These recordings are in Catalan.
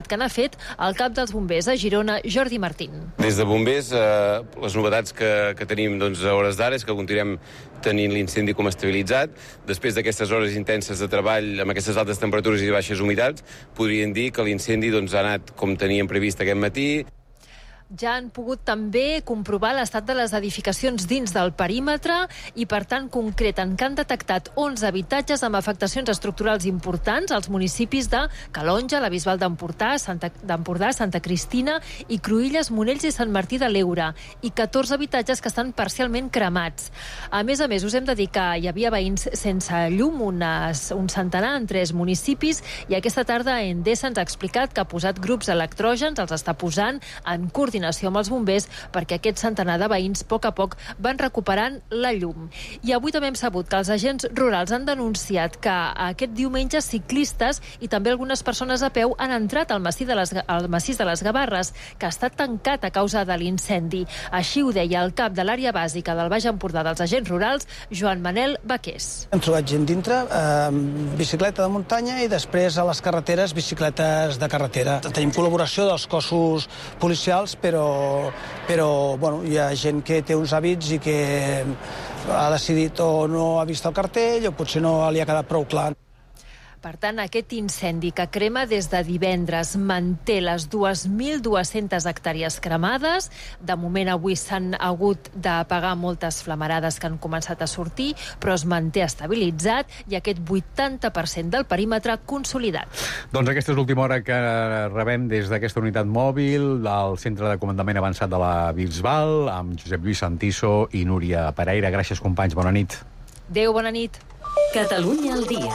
que n'ha fet el cap dels bombers a Girona, Jordi Martín. Des de bombers, les novetats que tenim a hores d'ara és que continuem tenint l'incendi com estabilitzat. Després d'aquestes hores intenses de treball amb aquestes altes temperatures i baixes humitats, podríem dir que l'incendi ha anat com teníem previst aquest matí. Ja han pogut també comprovar l'estat de les edificacions dins del perímetre i, per tant, concreten que han detectat 11 habitatges amb afectacions estructurals importants als municipis de Calonja, la Bisbal d'Empordà, Santa Cristina i Cruïlles, Monells i Sant Martí de l'Eure, i 14 habitatges que estan parcialment cremats. A més, us hem de dir que hi havia veïns sense llum, un centenar en 3 municipis, i aquesta tarda Endesa ens ha explicat que ha posat grups electrògens, els està posant en coordinació amb els bombers perquè aquest centenar de veïns a poc van recuperant la llum. I avui també hem sabut que els agents rurals han denunciat que aquest diumenge ciclistes i també algunes persones a peu han entrat al massís de les Gavarres, que està tancat a causa de l'incendi. Així ho deia el cap de l'àrea bàsica del Baix Empordà dels agents rurals, Joan Manel Baqués. Hem trobat gent dintre, bicicleta de muntanya, i després a les carreteres, bicicletes de carretera. Tenim col·laboració dels cossos policials, però hi ha gent que té uns hàbits i que ha decidit o no ha vist el cartell o potser no li ha quedat prou clar. Per tant, aquest incendi que crema des de divendres manté les 2.200 hectàrees cremades. De moment, avui s'han hagut d'apagar moltes flamarades que han començat a sortir, però es manté estabilitzat i aquest 80% del perímetre consolidat. Doncs aquesta és l'última hora que rebem des d'aquesta unitat mòbil del Centre de Comandament Avançat de la Bisbal, amb Josep Lluís Santiso i Núria Pereira. Gràcies, companys. Bona nit. Adéu, bona nit. Catalunya al dia.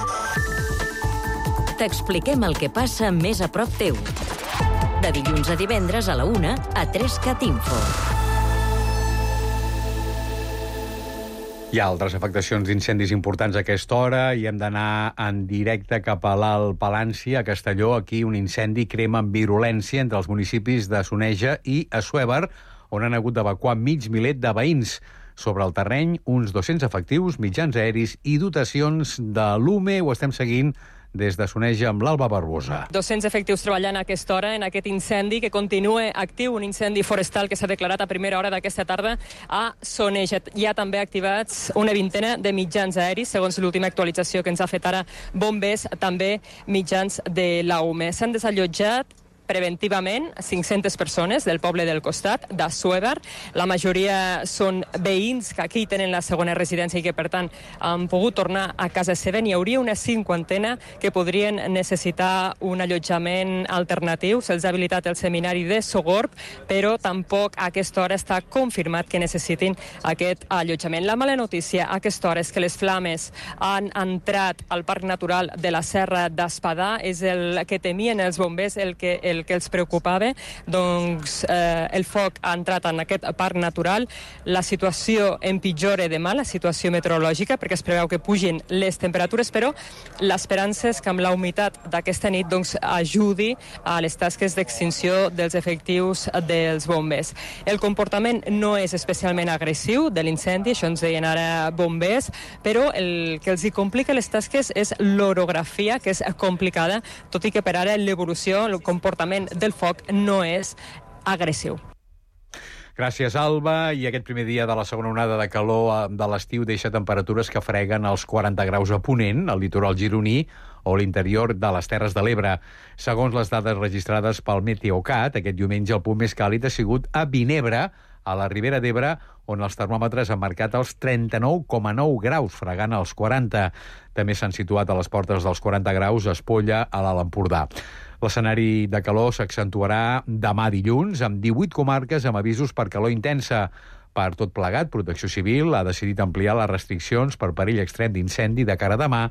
T'expliquem el que passa més a prop teu. De dilluns a divendres a la 1 a 3CAT Info. Hi ha altres afectacions d'incendis importants a aquesta hora i hem d'anar en directe cap a l'Alt Palància, a Castelló. Aquí un incendi crema amb virulència entre els municipis de Soneja i Assuévar, on han hagut d'evacuar mig miler de veïns. Sobre el terreny, uns 200 efectius, mitjans aeris i dotacions de l'UME. Ho estem seguint des de Soneja amb l'Alba Barbosa. 200 efectius treballant a aquesta hora en aquest incendi que continua actiu, un incendi forestal que s'ha declarat a primera hora d'aquesta tarda a Soneja. Hi ha també activats una vintena de mitjans aeris, segons l'última actualització que ens ha fet ara bombers, també mitjans de l'UME. S'han desallotjat preventivament 500 persones del poble del costat, d'Assuévar. La majoria són veïns que aquí tenen la segona residència i que, per tant, han pogut tornar a casa seva. N'hi hauria una 50 que podrien necessitar un allotjament alternatiu. Se'ls ha habilitat el seminari de Sogorb, però tampoc a aquesta hora està confirmat que necessitin aquest allotjament. La mala notícia a aquesta hora és que les flames han entrat al Parc Natural de la Serra d'Espadà. És el que temien els bombers, el que els preocupava. Doncs el foc ha entrat en aquest parc natural. La situació empitjora demà, la situació meteorològica, perquè es preveu que pugin les temperatures, però l'esperança és que amb la humitat d'aquesta nit doncs, ajudi a les tasques d'extinció dels efectius dels bombers. El comportament no és especialment agressiu de l'incendi, això ens deien ara bombers, però el que els hi complica les tasques és l'orografia, que és complicada, tot i que per ara l'evolució, el comportament del foc no és agressiu. Gràcies, Alba. I aquest primer dia de la segona onada de calor de l'estiu deixa temperatures que freguen els 40 graus a Ponent, al litoral gironí o l'interior de les Terres de l'Ebre. Segons les dades registrades pel Meteocat, aquest diumenge el punt més càlid ha sigut a Vinebre, a la Ribera d'Ebre, on els termòmetres han marcat els 39,9 graus, fregant els 40. També s'han situat a les portes dels 40 graus a Espolla, a l'Alt Empordà. L'escenari de calor s'accentuarà demà dilluns, amb 18 comarques amb avisos per calor intensa. Per tot plegat, Protecció Civil ha decidit ampliar les restriccions per perill extrem d'incendi de cara a demà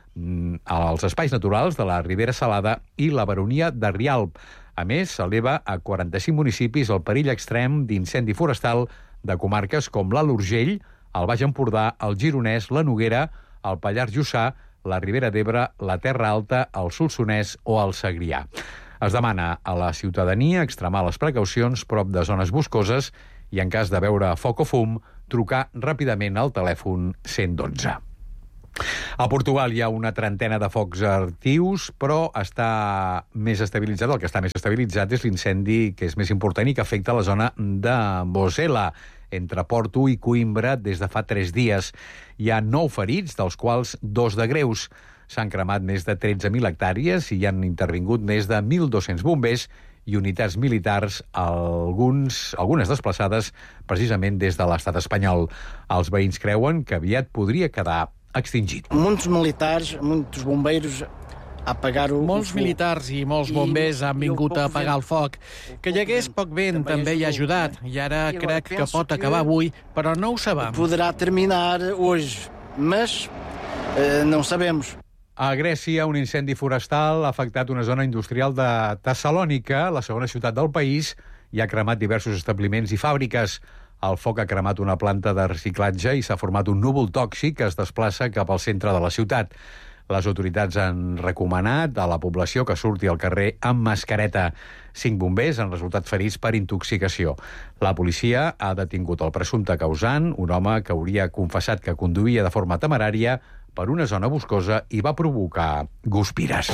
als espais naturals de la Ribera Salada i la Baronia de Rialb. A més, s'eleva a 45 municipis el perill extrem d'incendi forestal de comarques com l'Alt Urgell, el Baix Empordà, el Gironès, la Noguera, el Pallars Jussà, la Ribera d'Ebre, la Terra Alta, el Solsonès o el Segrià. Es demana a la ciutadania extremar les precaucions prop de zones boscoses i, en cas de veure foc o fum, trucar ràpidament al telèfon 112. A Portugal hi ha una trentena de focs actius, però està més estabilitzat. El que està més estabilitzat és l'incendi que és més important i que afecta la zona de Mosela, entre Porto i Coimbra, des de fa 3 dies. Hi ha 9 ferits, dels quals 2 de greus. S'han cremat més de 13.000 hectàrees i hi han intervingut més de 1.200 bombers i unitats militars, algunes desplaçades precisament des de l'estat espanyol. Els veïns creuen que aviat podria quedar extingit. Molts militars, molts bombeiros apagar-ho. Molts militars i molts bombers han vingut a apagar el foc. Que hi hagués poc vent també hi ha ajudat, i ara crec que pot acabar avui, però no ho sabem. Podrà terminar avui, mas no sabemos. A Grècia, un incendi forestal ha afectat una zona industrial de Tessalònica, la segona ciutat del país, i ha cremat diversos establiments i fàbriques. El foc ha cremat una planta de reciclatge i s'ha format un núvol tòxic que es desplaça cap al centre de la ciutat. Les autoritats han recomanat a la població que surti al carrer amb mascareta. 5 bombers han resultat ferits per intoxicació. La policia ha detingut el presumpte causant, un home que hauria confessat que conduïa de forma temerària per una zona boscosa i va provocar guspires.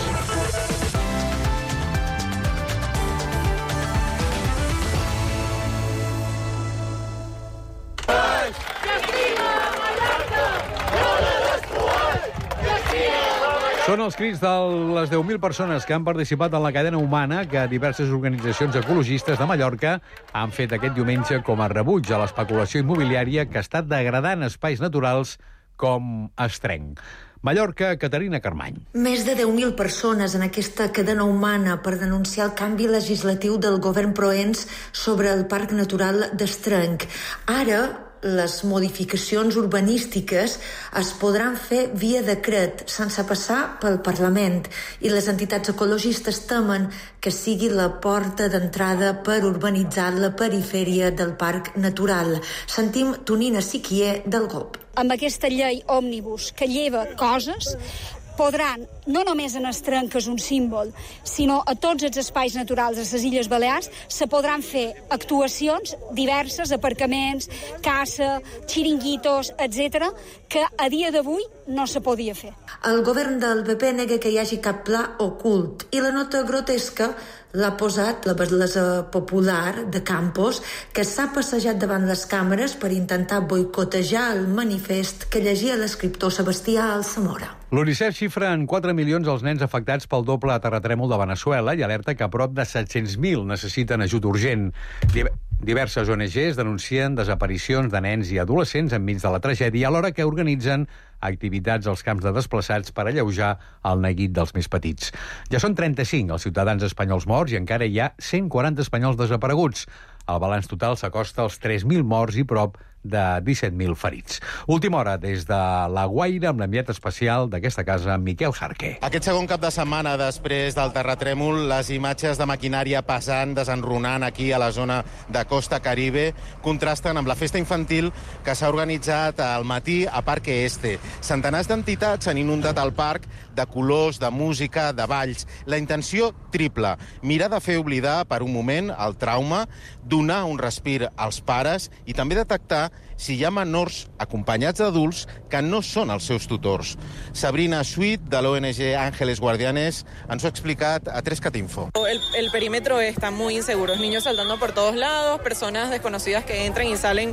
Són els crits de les 10.000 persones que han participat en la cadena humana que diverses organitzacions ecologistes de Mallorca han fet aquest diumenge com a rebuig a l'especulació immobiliària que està degradant espais naturals com Estrenc. Mallorca, Caterina Carmany. Més de 10.000 persones en aquesta cadena humana per denunciar el canvi legislatiu del govern Proens sobre el Parc Natural d'Estrenc. Ara, les modificacions urbanístiques es podran fer via decret, sense passar pel Parlament, i les entitats ecologistes temen que sigui la porta d'entrada per urbanitzar la perifèria del Parc Natural. Sentim Tonina Siquier del GOP. Amb aquesta llei òmnibus que lleva coses, podran, no només en Estrenc, que és un símbol, sinó a tots els espais naturals de les Illes Balears, se podran fer actuacions diverses, aparcaments, caça, xiringuitos, etc., que a dia d'avui no se podia fer. El govern del PP nega que hi hagi cap pla ocult i la nota grotesca l'ha posat la Batlesa Popular de Campos, que s'ha passejat davant les càmeres per intentar boicotejar el manifest que llegia l'escriptor Sebastià Alsamora. L'UNICEF xifra en 4 milions els nens afectats pel doble terratrèmol de Veneçuela i alerta que a prop de 700.000 necessiten ajut urgent. Diverses ONGs denuncien desaparicions de nens i adolescents enmig de la tragèdia, alhora que organitzen activitats als camps de desplaçats per alleujar el neguit dels més petits. Ja són 35 els ciutadans espanyols morts i encara hi ha 140 espanyols desapareguts. El balanç total s'acosta als 3.000 morts i prop de 17.000 ferits. Última hora des de La Guaira amb l'enviat especial d'aquesta casa, Miquel Jarqué. Aquest segon cap de setmana després del terratrèmol, les imatges de maquinària pesant desenrunant aquí a la zona de Costa Caribe contrasten amb la festa infantil que s'ha organitzat al matí a Parque Este. Centenars d'entitats han inundat el parc de colors, de música, de balls. La intenció triple, mirar de fer oblidar per un moment el trauma, donar un respir als pares i també detectar si hi ha menors acompanyats d'adults que no són els seus tutors. Sabrina Sweet, de l'ONG Ángeles Guardianes, ens ho ha explicat a 3cat Info. El perímetro está muy inseguro. Niños saltando por todos lados, personas desconocidas que entran y salen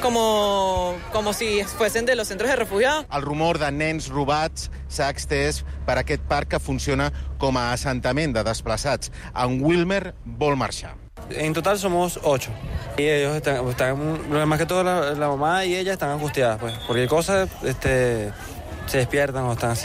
como si fuesen de los centros de refugiados. El rumor de nens robats s'ha extès per aquest parc que funciona com a assentament de desplaçats. En Wilmer vol marxar. En total somos 8. Y ellos están más que todo la mamá y ella están angustiadas, pues. Porque cosas se despiertan o están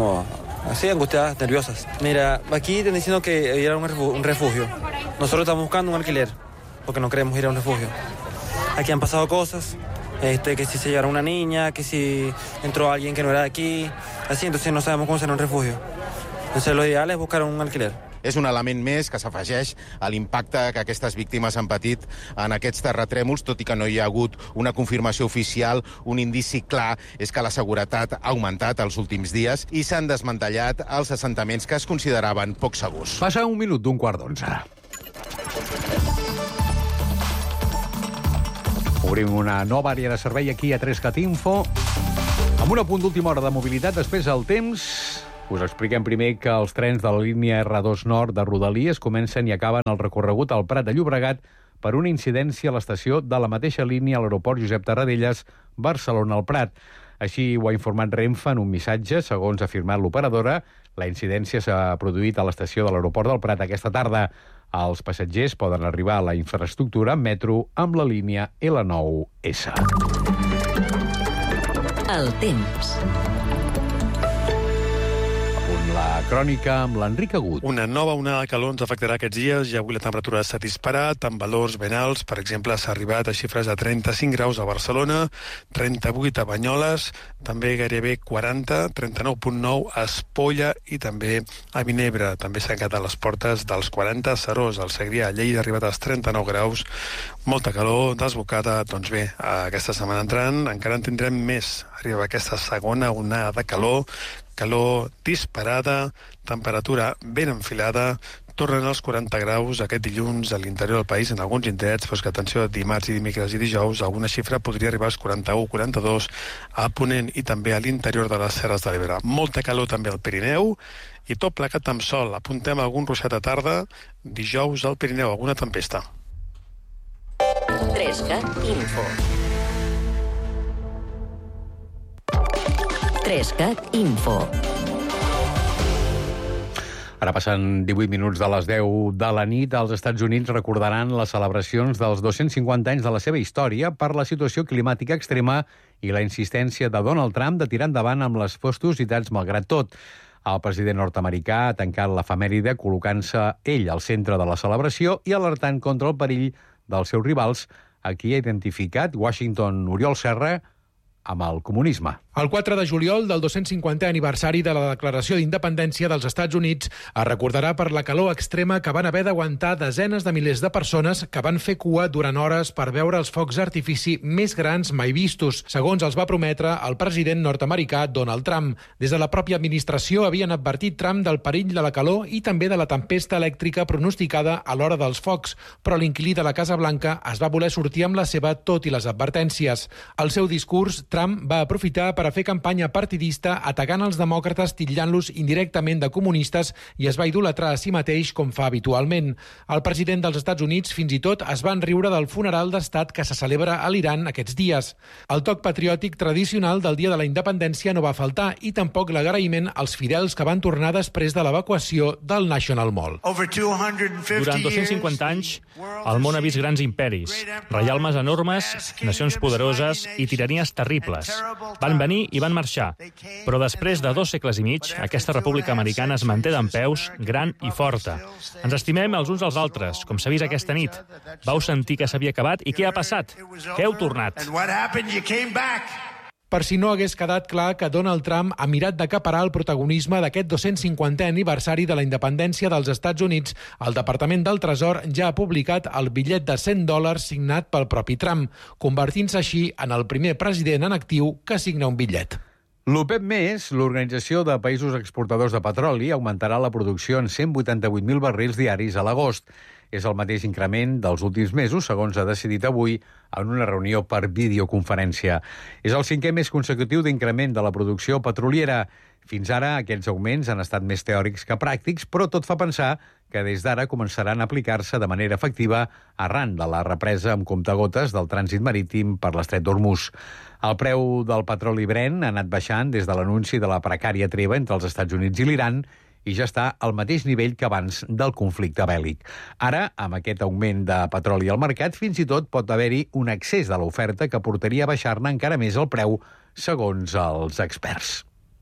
así angustiadas, nerviosas. Mira, aquí están diciendo que ir a un refugio. Nosotros estamos buscando un alquiler, porque no queremos ir a un refugio. Aquí han pasado cosas, que si se llevaron una niña, que si entró alguien que no era de aquí, así, entonces no sabemos cómo será un refugio. Entonces lo ideal es buscar un alquiler. És un element més que s'afegeix a l'impacte que aquestes víctimes han patit en aquests terratrèmols, tot i que no hi ha hagut una confirmació oficial. Un indici clar és que la seguretat ha augmentat els últims dies i s'han desmantellat els assentaments que es consideraven poc segurs. Passa un minut d'un 11:15. Obrim una nova àrea de servei aquí a 3cat Info. Amb un apunt d'última hora de mobilitat, després el temps... Us expliquem primer que els trens de la línia R2 Nord de Rodalies comencen i acaben el recorregut al Prat de Llobregat per una incidència a l'estació de la mateixa línia a l'aeroport Josep Tarradellas, Barcelona al Prat. Així ho ha informat Renfe en un missatge. Segons ha afirmat l'operadora, la incidència s'ha produït a l'estació de l'aeroport del Prat aquesta tarda. Els passatgers poden arribar a la infraestructura en metro amb la línia L9S. El temps. La crònica amb l'Enric Agut. Una nova onada de calor ens afectarà aquests dies i avui la temperatura s'ha disparat amb valors ben alts. Per exemple, s'ha arribat a xifres de 35 graus a Barcelona, 38 a Banyoles, també gairebé 40, 39,9 a Espolla i també a Vinebre. També s'han quedat a les portes dels 40 a Serós, al Segrià, a Lleida ha arribat als 39 graus. Molta calor, desbocada. Doncs bé, aquesta setmana entrant encara en tindrem més. Arriba aquesta segona onada de calor disparada, temperatura ben enfilada, tornen als 40 graus aquest dilluns a l'interior del país en alguns indrets, però és que atenció, dimarts i dimecres i dijous alguna xifra podria arribar als 41, 42 a Ponent i també a l'interior de les Terres de l'Ebre. Molta calor també al Pirineu i tot plegat amb sol. Apuntem algun ruixat a tarda, dijous al Pirineu, alguna tempesta. 3CAT Info. 3CAT Info. Ara passen 18 minuts de les 10 de la nit. Els Estats Units recordaran les celebracions dels 250 anys de la seva història per la situació climàtica extrema i la insistència de Donald Trump de tirar endavant amb les festositats malgrat tot. El president nord-americà ha tancat l'efemèride col·locant-se ell al centre de la celebració i alertant contra el perill dels seus rivals, a qui ha identificat Washington Oriol Serra amb el comunisme. El 4 de juliol del 250è aniversari de la Declaració d'Independència dels Estats Units es recordarà per la calor extrema que van haver d'aguantar desenes de milers de persones que van fer cua durant hores per veure els focs d'artifici més grans mai vistos, segons els va prometre el president nord-americà Donald Trump. Des de la pròpia administració havien advertit Trump del perill de la calor i també de la tempesta elèctrica pronosticada a l'hora dels focs, però l'inquilí de la Casa Blanca es va voler sortir amb la seva tot i les advertències. Al seu discurs, Trump va aprofitar per a fer campanya partidista atacant els demòcrates titllant-los indirectament de comunistes i es va idolatrar a si mateix com fa habitualment. El president dels Estats Units fins i tot es va enriure del funeral d'estat que se celebra a l'Iran aquests dies. El toc patriòtic tradicional del Dia de la Independència no va faltar i tampoc l'agraïment als fidels que van tornar després de l'evacuació del National Mall. Durant 250 anys, el món ha vist grans imperis, reialmes enormes, nacions poderoses i tiranies terribles. Van venir i van marxar, però després de 2 segles i mig, aquesta república americana es manté dempeus, gran i forta. Ens estimem els uns als altres, com s'ha vist aquesta nit. Vau sentir que s'havia acabat i què ha passat? Què heu tornat? Per si no hagués quedat clar que Donald Trump ha mirat d'acaparar el protagonisme d'aquest 250è aniversari de la independència dels Estats Units, el Departament del Tresor ja ha publicat el bitllet de $100 signat pel propi Trump, convertint-se així en el primer president en actiu que signa un bitllet. L'OPEP+, l'Organització de Països Exportadors de Petroli, augmentarà la producció en 188.000 barrils diaris a l'agost. És el mateix increment dels últims mesos, segons ha decidit avui en una reunió per videoconferència. És el 5è mes consecutiu d'increment de la producció petroliera. Fins ara, aquests augments han estat més teòrics que pràctics, però tot fa pensar que des d'ara començaran a aplicar-se de manera efectiva arran de la represa amb comptagotes del trànsit marítim per l'estret d'Hormuz. El preu del petroli Brent ha anat baixant des de l'anunci de la precària treva entre els Estats Units i l'Iran i ja està al mateix nivell que abans del conflicte bèl·lic. Ara, amb aquest augment de petroli al mercat, fins i tot pot haver-hi un excés de l'oferta que portaria a baixar-ne encara més el preu, segons els experts.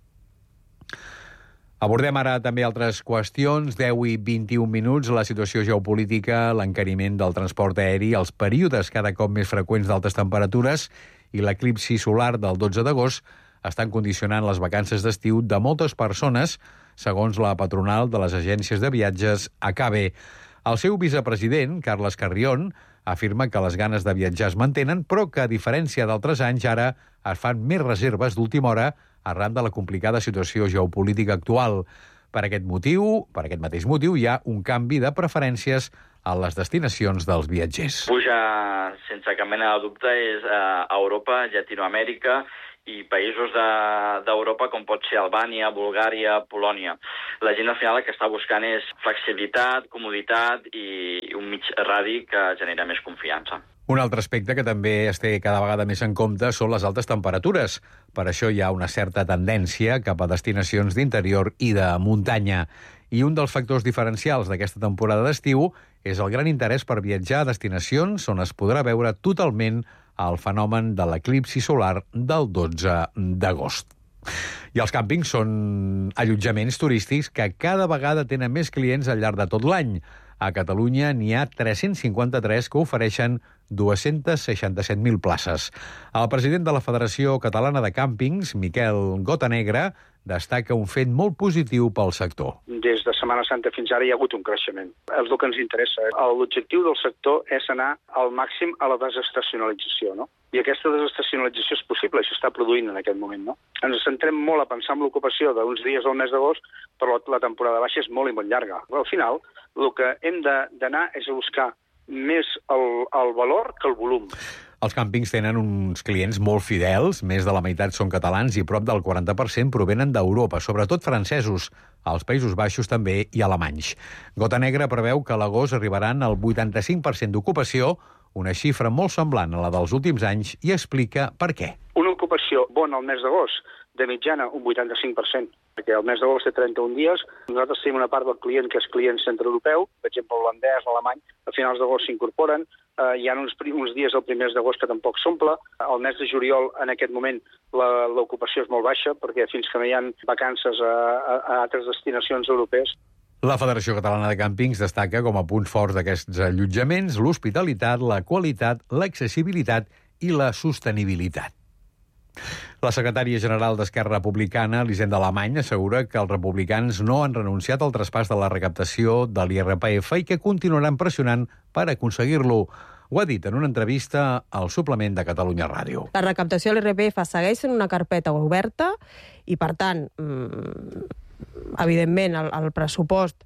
Abordem ara també altres qüestions. 10 i 21 minuts, la situació geopolítica, l'encariment del transport aeri, els períodes cada cop més freqüents d'altes temperatures i l'eclipsi solar del 12 d'agost estan condicionant les vacances d'estiu de moltes persones, segons la patronal de les agències de viatges ACABE. El seu vicepresident, Carles Carrión, afirma que les ganes de viatjar es mantenen, però que, a diferència d'altres anys, ara es fan més reserves d'última hora arran de la complicada situació geopolítica actual. Per aquest mateix motiu, hi ha un canvi de preferències a les destinacions dels viatgers. Puja, sense cap mena de dubte, és a Europa, Llatinoamèrica i països d'Europa com pot ser Albània, Bulgària, Polònia. La gent al final el que està buscant és flexibilitat, comoditat i un mig radi que genera més confiança. Un altre aspecte que també es té cada vegada més en compte són les altes temperatures. Per això hi ha una certa tendència cap a destinacions d'interior i de muntanya. I un dels factors diferencials d'aquesta temporada d'estiu és el gran interès per viatjar a destinacions on es podrà veure totalment el fenomen de l'eclipsi solar del 12 d'agost. I els càmpings són allotjaments turístics que cada vegada tenen més clients al llarg de tot l'any. A Catalunya n'hi ha 353 que ofereixen 267.000 places. El president de la Federació Catalana de Càmpings, Miquel Gotanegra, destaca un fet molt positiu pel sector. Des de Setmana Santa fins ara hi ha hagut un creixement. És el que ens interessa. L'objectiu del sector és anar al màxim a la desestacionalització, no? I aquesta desestacionalització és possible, això està produint en aquest moment, no? Ens centrem molt a pensar en l'ocupació d'uns dies del mes d'agost, però la temporada baixa és molt i molt llarga. Al final, el que hem d'anar és a buscar més el valor que el volum. Els càmpings tenen uns clients molt fidels, més de la meitat són catalans i prop del 40% provenen d'Europa, sobretot francesos, als Països Baixos també i alemanys. Gotanegra preveu que a l'agost arribaran al 85% d'ocupació, una xifra molt semblant a la dels últims anys, i explica per què. Una ocupació bona al mes d'agost, de mitjana un 85%, perquè el mes d'agost té 31 dies. Nosaltres tenim una part del client que és client centreeuropeu, per exemple holandès, alemany, a finals d'agost s'incorporen, hi ha uns dies del primer d'agost que tampoc s'omple. Al mes de juliol, en aquest moment, l'ocupació és molt baixa, perquè fins que no hi ha vacances a altres destinacions europees. La Federació Catalana de Càmpings destaca com a punts forts d'aquests allotjaments l'hospitalitat, la qualitat, l'accessibilitat i la sostenibilitat. La secretària general d'Esquerra Republicana, Elisenda Alemany, assegura que els republicans no han renunciat al traspàs de la recaptació de l'IRPF i que continuaran pressionant per aconseguir-lo. Ho ha dit en una entrevista al suplement de Catalunya Ràdio. La recaptació de l'IRPF segueix sent una carpeta oberta i, per tant, evidentment, el pressupost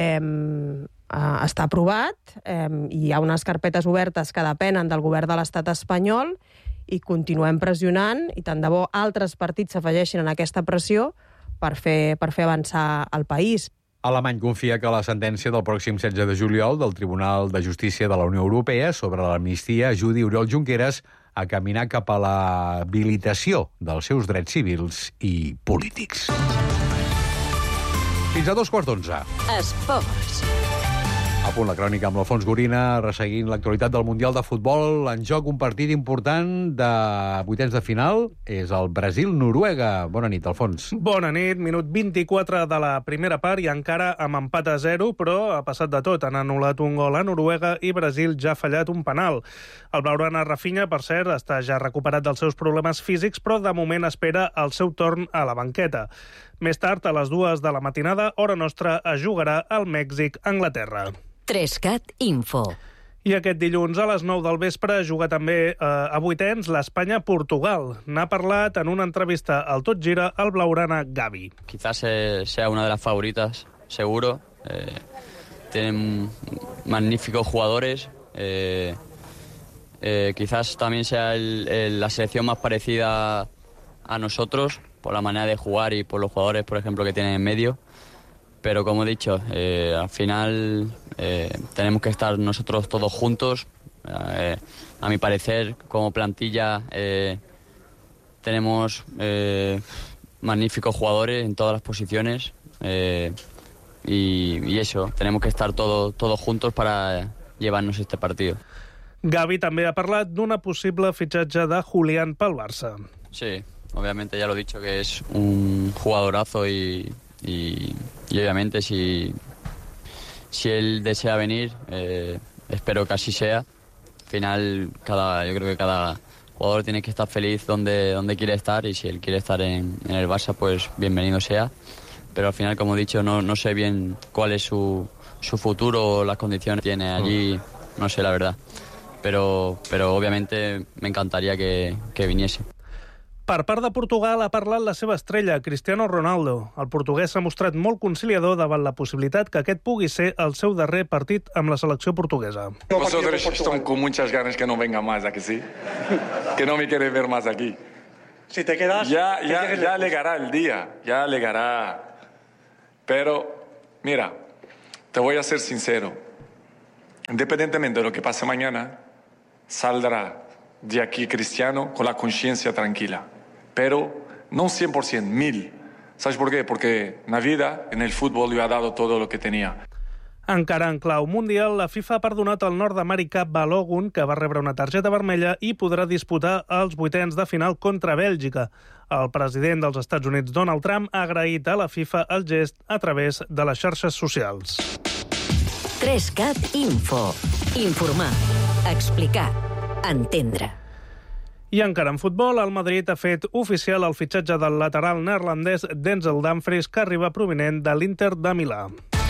està aprovat, hi ha unes carpetes obertes que depenen del govern de l'estat espanyol i continuem pressionant, i tant de bo altres partits s'afegeixin en aquesta pressió per fer avançar el país. Alemany confia que la sentència del pròxim 16 de juliol del Tribunal de Justícia de la Unió Europea sobre l'amnistia ajudi Oriol Junqueras a caminar cap a l'habilitació dels seus drets civils i polítics. Fins a 11:15. Esports. A punt la crònica amb l'Alfons Gorina, resseguint l'actualitat del Mundial de Futbol. En joc un partit important de vuitens de final és el Brasil-Noruega. Bona nit, Alfons. Bona nit, minut 24 de la primera part i encara amb empat a 0, però ha passat de tot. Han anul·lat un gol a Noruega i Brasil ja ha fallat un penal. El blaugrana Rafinha, per cert, està ja recuperat dels seus problemes físics, però de moment espera el seu torn a la banqueta. Més tard, a les 2 de la matinada, hora nostra, es jugarà el Mèxic-Anglaterra. 3CAT Info. I aquest dilluns a les 9 del vespre juga també a vuitens l'Espanya-Portugal. N'ha parlat en una entrevista al Tot Gira el blaugrana Gavi. Quizás sea una de las favoritas, seguro. Tienen magníficos jugadores. Quizás también sea la selección más parecida a nosotros por la manera de jugar y por los jugadores, por ejemplo, que tienen en medio. Pero como he dicho, al final tenemos que estar nosotros todos juntos. A mi parecer, como plantilla, tenemos magníficos jugadores en todas las posiciones y eso, tenemos que estar todos juntos para llevarnos este partido. Gavi també ha parlat d'una possible fitxatge de Julián pel Barça. Sí, obviamente ya lo he dicho, que es un jugadorazo y obviamente si él desea venir, espero que así sea. Al final, yo creo que cada jugador tiene que estar feliz donde quiere estar, y si él quiere estar en el Barça, pues bienvenido sea. Pero al final, como he dicho, no sé bien cuál es su futuro o las condiciones que tiene allí, no sé la verdad. Pero obviamente me encantaría que viniese. Per part de Portugal ha parlat la seva estrella, Cristiano Ronaldo. El portuguès s'ha mostrat molt conciliador davant la possibilitat que aquest pugui ser el seu darrer partit amb la selecció portuguesa. Vosotros están con muchas ganas que no venga más, ¿a que sí? Que no me quiere ver más aquí. Si te quedas... Ya llegará el día, ya llegará. Pero, mira, te voy a ser sincero. Independientemente de lo que pase mañana, saldrá de aquí Cristiano con la conciencia tranquila. Pero no 100%, 1000%. ¿Sabes por qué? Porque en la vida, en el fútbol, yo he dado todo lo que tenía. Encara en clau mundial, la FIFA ha perdonat al nord-americà Balogun, que va rebre una targeta vermella i podrà disputar els vuitens de final contra Bèlgica. El president dels Estats Units, Donald Trump, ha agraït a la FIFA el gest a través de les xarxes socials. 3CAT Info. Informar, explicar, entendre. I encara en futbol, el Madrid ha fet oficial el fitxatge del lateral neerlandès Denzel Dumfries, que arriba provinent de l'Inter de Milà.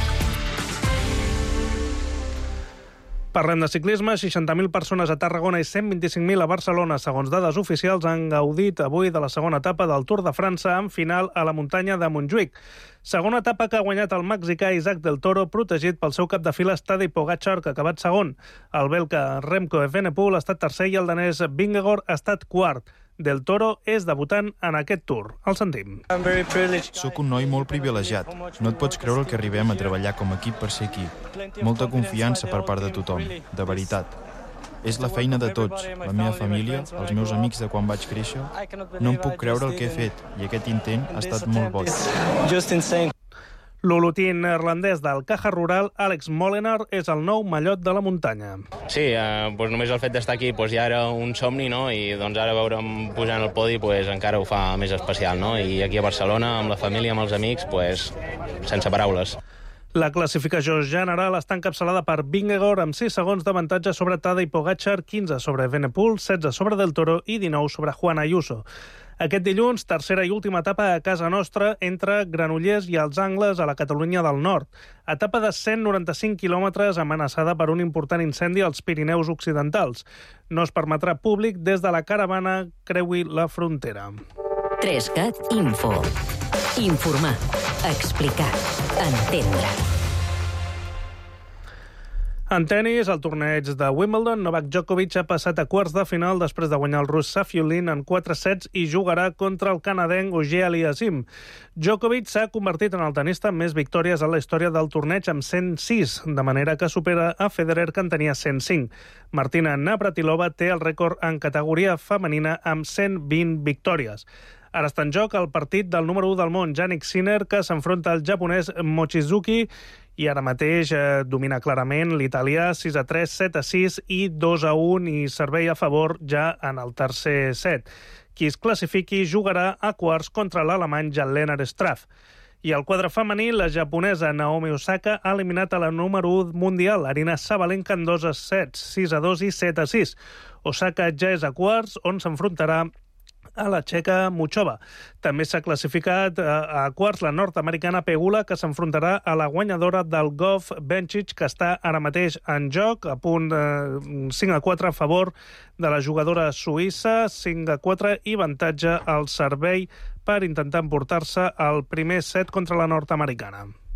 Parlem de ciclisme. 60.000 persones a Tarragona i 125.000 a Barcelona, segons dades oficials, han gaudit avui de la segona etapa del Tour de França, amb final a la muntanya de Montjuïc. Segona etapa que ha guanyat el mexicà Isaac del Toro, protegit pel seu cap de fila Tadej Pogačar, que ha acabat segon. El belga Remco Evenepoel ha estat tercer i el danès Vingegaard ha estat quart. Del Toro és debutant en aquest Tour. El sentim. Soc un noi molt privilegiat. No et pots creure el que arribem a treballar com a equip per ser aquí. Molta confiança per part de tothom, de veritat. És la feina de tots, la meva família, els meus amics de quan vaig créixer. No em puc creure el que he fet, i aquest intent ha estat molt boig. L'olotí neerlandès del Caja Rural, Alex Molenaar, és el nou mallot de la muntanya. Sí, doncs només el fet d'estar aquí ja era un somni, no? I doncs ara veure'm pujant al podi encara ho fa més especial, no? I aquí a Barcelona, amb la família, amb els amics, sense paraules. La classificació general està encapçalada per Vingegaard amb 6 segons d'avantatge sobre Tadej Pogačar, 15 sobre Evenepoel, 16 sobre Del Toro i 19 sobre Juan Ayuso. Aquest dilluns, tercera i última etapa a casa nostra entre Granollers i els Angles a la Catalunya del Nord. Etapa de 195 quilòmetres amenaçada per un important incendi als Pirineus Occidentals. No es permetrà públic des de la caravana creui la frontera. 3CAT Info. Informar, explicar, entendre. En tenis, al torneig de Wimbledon, Novak Djokovic ha passat a quarts de final després de guanyar el rus Safiullin en 4 sets i jugarà contra el canadenc Auger Aliassime. Djokovic s'ha convertit en el tenista amb més victòries en la història del torneig amb 106, de manera que supera a Federer, que en tenia 105. Martina Navratilova té el rècord en categoria femenina amb 120 victòries. Ara està en joc el partit del número 1 del món, Jannik Sinner, que s'enfronta al japonès Mochizuki, i ara mateix domina clarament l'italià 6-3, 7-6 i 2-1, i servei a favor ja en el tercer set. Qui es classifiqui jugarà a quarts contra l'alemany Jan-Lennart Struff. I al quadre femení, la japonesa Naomi Osaka ha eliminat a la número 1 mundial, Arina Sabalenka, en 2 sets, 6-2 i 7-6. Osaka ja és a quarts, on s'enfrontarà a la txeca Muchova. També s'ha classificat a quarts la nord-americana Pegula, que s'enfrontarà a la guanyadora del Goff Bencic, que està ara mateix en joc, a punt 5-4 a favor de la jugadora suïssa, 5-4 i avantatge al servei per intentar emportar-se el primer set contra la nord-americana.